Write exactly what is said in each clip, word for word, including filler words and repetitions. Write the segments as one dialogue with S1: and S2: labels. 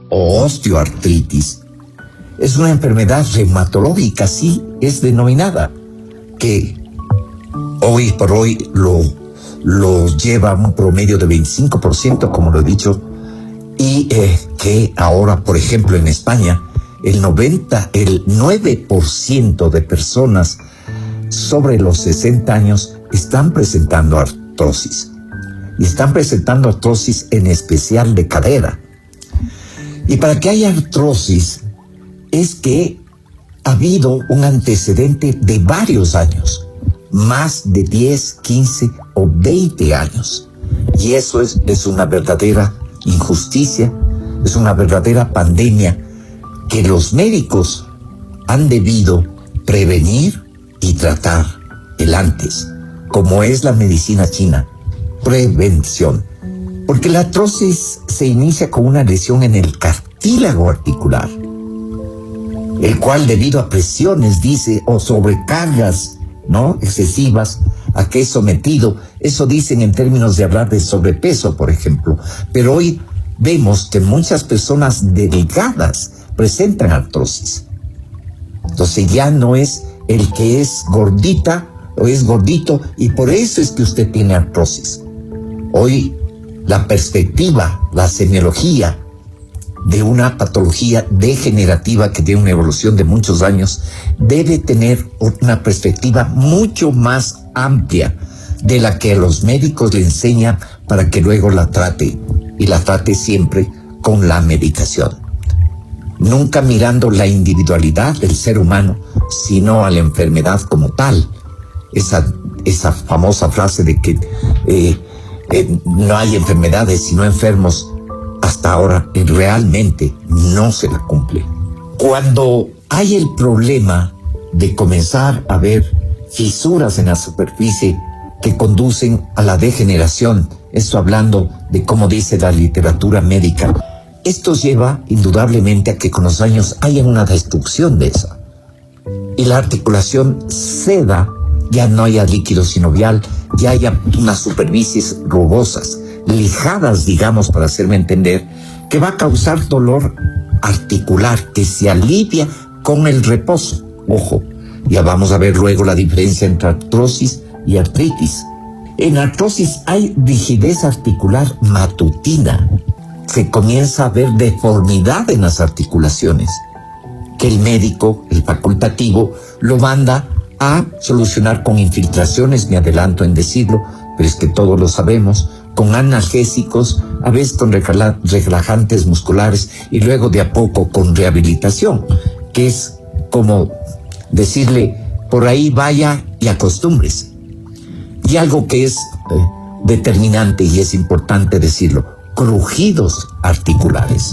S1: o osteoartritis es una enfermedad reumatológica, así es denominada, que hoy por hoy lo, lo lleva a un promedio de veinticinco por ciento, como lo he dicho, y eh, que ahora, por ejemplo, en España, el noventa, el nueve por ciento de personas sobre los sesenta años están presentando artrosis. Y están presentando artrosis en especial de cadera. Y para que haya artrosis es que ha habido un antecedente de varios años, más de diez, quince o veinte años. Y eso es, es una verdadera injusticia, es una verdadera pandemia que los médicos han debido prevenir y tratar el antes, como es la medicina china. Prevención. Porque la artrosis se inicia con una lesión en el cartílago articular, el cual debido a presiones, dice, o sobrecargas, ¿no?, excesivas a que es sometido. Eso dicen en términos de hablar de sobrepeso, por ejemplo. Pero hoy vemos que muchas personas delgadas presentan artrosis. Entonces ya no es el que es gordita o es gordito y por eso es que usted tiene artrosis. Hoy la perspectiva, la semiología de una patología degenerativa que tiene una evolución de muchos años debe tener una perspectiva mucho más amplia de la que los médicos le enseñan para que luego la trate, y la trate siempre con la medicación. Nunca mirando la individualidad del ser humano, sino a la enfermedad como tal. Esa, esa famosa frase de que eh, eh, no hay enfermedades sino enfermos, hasta ahora eh, realmente no se la cumple. Cuando hay el problema de comenzar a ver fisuras en la superficie que conducen a la degeneración, esto hablando de cómo dice la literatura médica, esto lleva indudablemente a que con los años haya una destrucción de esa. Y la articulación ceda, ya no haya líquido sinovial, ya haya unas superficies rugosas, lijadas, digamos, para hacerme entender, que va a causar dolor articular que se alivia con el reposo. Ojo, ya vamos a ver luego la diferencia entre artrosis y artritis. En artrosis hay rigidez articular matutina. Se comienza a ver deformidad en las articulaciones, que el médico, el facultativo, lo manda a solucionar con infiltraciones, me adelanto en decirlo, pero es que todos lo sabemos, con analgésicos, a veces con relajantes musculares y luego de a poco con rehabilitación, que es como decirle, por ahí vaya y acostúmbrese. Y algo que es eh, determinante y es importante decirlo, crujidos articulares.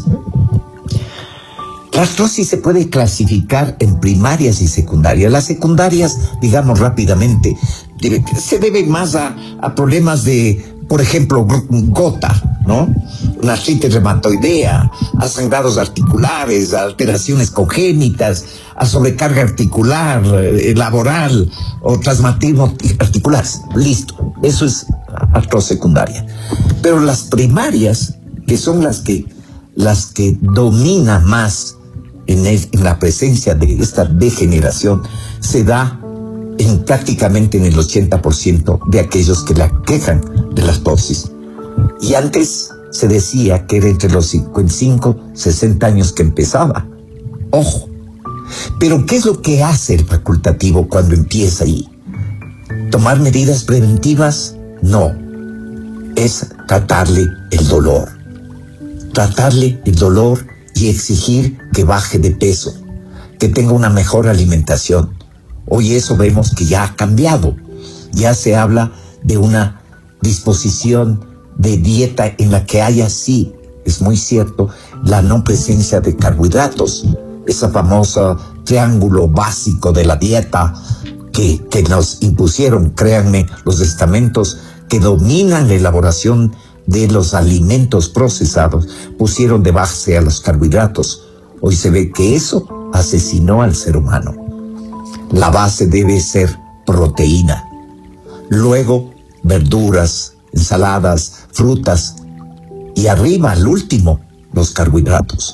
S1: La artrosis se puede clasificar en primarias y secundarias. Las secundarias, digamos rápidamente, se deben más a, a problemas de, por ejemplo, gota, ¿no? Una artritis reumatoidea, a sangrados articulares, a alteraciones congénitas, a sobrecarga articular, eh, laboral o traumatismo articular. Listo, eso es artrosis secundaria. Pero las primarias, que son las que, las que dominan más en, el, en la presencia de esta degeneración, se da en prácticamente en el ochenta por ciento de aquellos que la quejan de la artrosis. Y antes se decía que era entre los cincuenta y cinco, sesenta años que empezaba. Ojo. Pero ¿qué es lo que hace el facultativo cuando empieza ahí? ¿Tomar medidas preventivas? No. Es tratarle el dolor. Tratarle el dolor y exigir que baje de peso, que tenga una mejor alimentación. Hoy eso vemos que ya ha cambiado. Ya se habla de una disposición de dieta en la que haya, sí, es muy cierto, la no presencia de carbohidratos. Ese famoso triángulo básico de la dieta que, que nos impusieron, créanme, los estamentos que dominan la elaboración de los alimentos procesados, pusieron de base a los carbohidratos. Hoy se ve que eso asesinó al ser humano. La base debe ser proteína. Luego, verduras, ensaladas, frutas. Y arriba, al último, los carbohidratos.